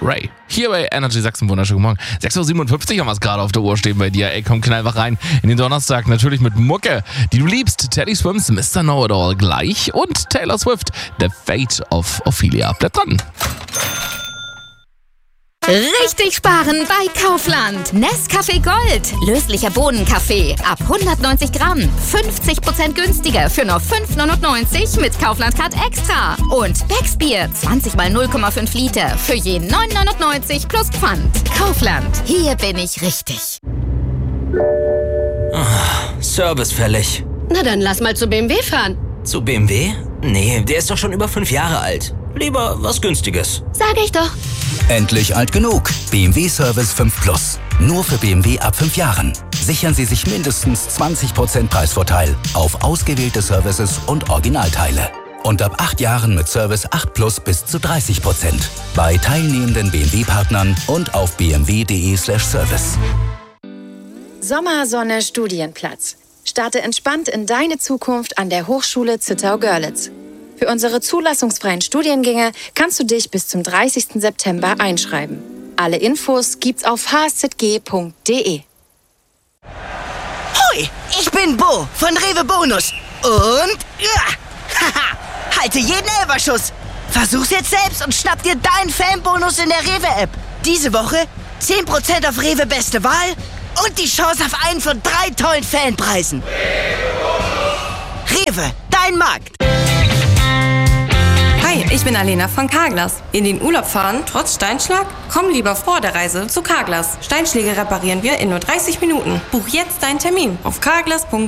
Ray. Hier bei Energy Sachsen, wunderschönen Morgen. 6.57 Uhr haben wir es gerade auf der Uhr stehen bei dir. Ey, komm, knall wach rein in den Donnerstag. Natürlich mit Mucke, die du liebst. Teddy Swims, Mr. Know-It-All gleich. Und Taylor Swift, The Fate of Ophelia. Bleib dran. Richtig sparen bei Kaufland. Nescafé Gold. Löslicher Bohnenkaffee. Ab 190 Gramm. 50% günstiger für nur 5,99 mit Kaufland Card Extra. Und Becksbier. 20 mal 0,5 Liter. Für je 9,99 plus Pfand. Kaufland. Hier bin ich richtig. Service fällig. Na dann lass mal zu BMW fahren. Zu BMW? Nee, der ist doch schon über 5 Jahre alt. Lieber was Günstiges. Sag ich doch. Endlich alt genug. BMW Service 5 Plus. Nur für BMW ab 5 Jahren. Sichern Sie sich mindestens 20% Preisvorteil auf ausgewählte Services und Originalteile. Und ab 8 Jahren mit Service 8 Plus bis zu 30%. Bei teilnehmenden BMW-Partnern und auf bmw.de/service. Sommersonne Studienplatz. Starte entspannt in deine Zukunft an der Hochschule Zittau-Görlitz. Für unsere zulassungsfreien Studiengänge kannst du dich bis zum 30. September einschreiben. Alle Infos gibt's auf hszg.de. Hoi, ich bin Bo von Rewe Bonus. Und halte jeden Elferschuss. Versuch's jetzt selbst und schnapp dir deinen Fanbonus in der Rewe-App. Diese Woche 10% auf Rewe Beste Wahl und die Chance auf einen von 3 tollen Fanpreisen. Rewe, dein Markt. Hi, ich bin Alena von Carglass. In den Urlaub fahren, trotz Steinschlag? Komm lieber vor der Reise zu Carglass. Steinschläge reparieren wir in nur 30 Minuten. Buch jetzt deinen Termin auf carglass.de.